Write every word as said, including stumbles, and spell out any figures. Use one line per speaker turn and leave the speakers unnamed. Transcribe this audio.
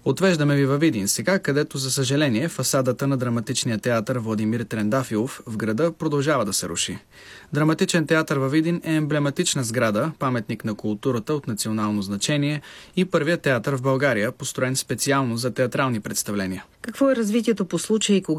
Отвеждаме ви във Видин сега, където за съжаление фасадата на драматичния театър Владимир Трендафилов в града продължава да се руши. Драматичен театър във Видин е емблематична сграда, паметник на културата от национално значение и първият театър в България, построен специално за театрални представления.
Какво е развитието по случай,